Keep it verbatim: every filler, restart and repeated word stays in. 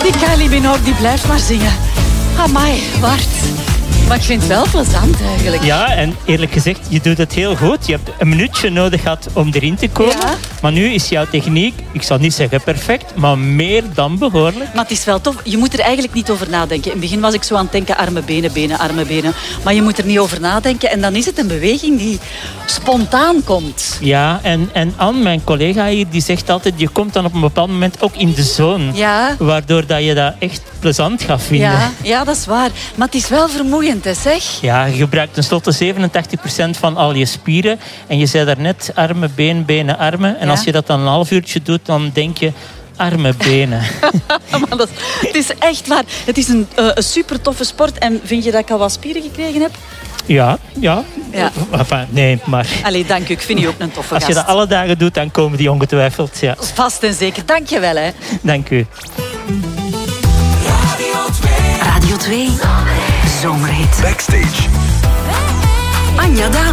Die Kylie Minogue die blijft maar zingen. Amai, Bart. Maar ik vind het wel plezant eigenlijk. Ja, en eerlijk gezegd, je doet het heel goed. Je hebt een minuutje nodig gehad om erin te komen. Ja. Maar nu is jouw techniek, ik zal niet zeggen perfect, maar meer dan behoorlijk. Maar het is wel tof. Je moet er eigenlijk niet over nadenken. In het begin was ik zo aan het denken, arme benen, benen, arme benen. Maar je moet er niet over nadenken. En dan is het een beweging die spontaan komt. Ja, en, en Anne, mijn collega hier, die zegt altijd, je komt dan op een bepaald moment ook in de zone. Ja. Waardoor dat je dat echt plezant gaat vinden. Ja, ja, dat is waar. Maar het is wel vermoeiend, hè, zeg. Ja, je gebruikt tenslotte zevenentachtig procent van al je spieren. En je zei daarnet armen, been, benen, armen. En Ja. als je dat dan een half uurtje doet, dan denk je arme benen. Maar dat, het is echt waar. Het is een, uh, een super toffe sport. En vind je dat ik al wat spieren gekregen heb? Ja, ja. Ja. Enfin, nee, maar Allee, dank u. Ik vind u ook een toffe als je gast. dat alle dagen doet, dan komen die ongetwijfeld. Ja. Vast en zeker. Dank je wel, hè. Dank u. Radio twee. Zomerhit. Backstage. Anja Daan.